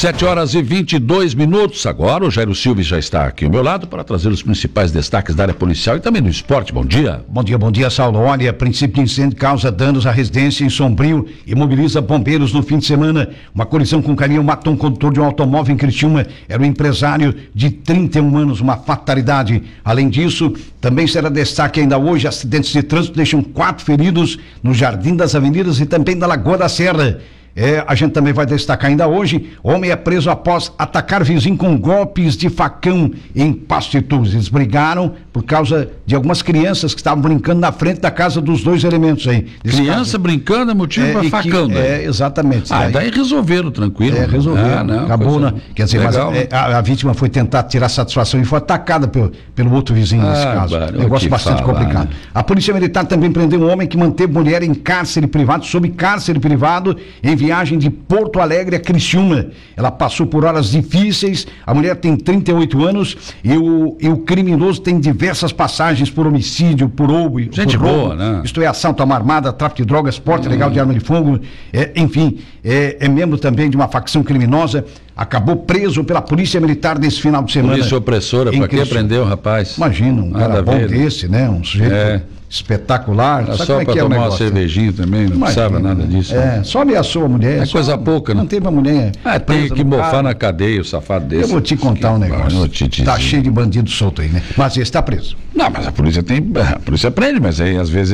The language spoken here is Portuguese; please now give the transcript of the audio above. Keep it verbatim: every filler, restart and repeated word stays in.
sete horas e vinte e dois minutos. Agora o Jairo Silva já está aqui ao meu lado para trazer os principais destaques da área policial e também do esporte. Bom dia. Bom dia, bom dia, Saulo. Olha, princípio de incêndio causa danos à residência em Sombrio e mobiliza bombeiros no fim de semana. Uma colisão com um caminhão matou um condutor de um automóvel em Criciúma. Era um empresário de trinta e um anos, uma fatalidade. Além disso, também será destaque ainda hoje, acidentes de trânsito deixam quatro feridos no Jardim das Avenidas e também na Lagoa da Serra. É, a gente também vai destacar ainda hoje, homem é preso após atacar vizinho com golpes de facão em Pasto Itunes. Eles brigaram por causa de algumas crianças que estavam brincando na frente da casa dos dois elementos aí. Criança caso, brincando é motivo é, para facão, né? É, exatamente. Ah, daí resolveram, tranquilo. É, resolveram, ah, não, acabou, coisa... né? Quer dizer, legal, mas a, a, a vítima foi tentar tirar satisfação e foi atacada pelo, pelo outro vizinho ah, nesse caso. Barulho, negócio bastante fala, complicado. Né? A Polícia Militar também prendeu um homem que manteve mulher em cárcere privado, sob cárcere privado, em viagem de Porto Porto Alegre a Criciúma. Ela passou por horas difíceis, a mulher tem trinta e oito anos e o, e o criminoso tem diversas passagens por homicídio, por roubo, gente por roubo, boa, né? Isto é, assalto à arma armada, tráfico de drogas, porte ilegal hum. de arma de fogo, é, enfim, é, é membro também de uma facção criminosa, acabou preso pela Polícia Militar nesse final de semana. Polícia opressora, para que prendeu o rapaz? Imagina, um Nada cara bom ver, desse, né? Um sujeito... É. espetacular. Era só para é tomar uma cervejinha também, não precisava nada disso. É, só ameaçou a mulher. É coisa pouca, né? Não teve a mulher. Ah, tem que mofar na cadeia o safado desse. Eu vou te contar um negócio. Tá cheio de bandido solto aí, né? Mas esse está preso. Não, mas a polícia tem. A polícia prende, mas aí às vezes